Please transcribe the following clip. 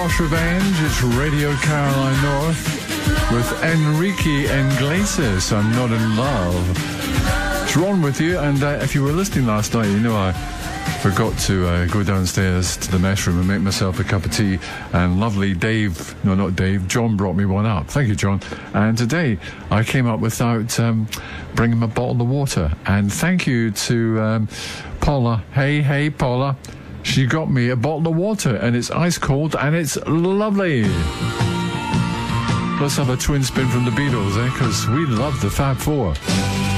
Lost Revenge, it's Radio Caroline North with Enrique Iglesias, I'm Not in Love. It's Ron with you, and if you were listening last night, you know I forgot to go downstairs to the mess room and make myself a cup of tea, and lovely John brought me one up. Thank you, John. And today I came up without bringing my bottle of water, and thank you to Paula. Hey Paula, she got me a bottle of water, and it's ice cold and it's lovely. Let's have a twin spin from the Beatles, because we love the Fab Four.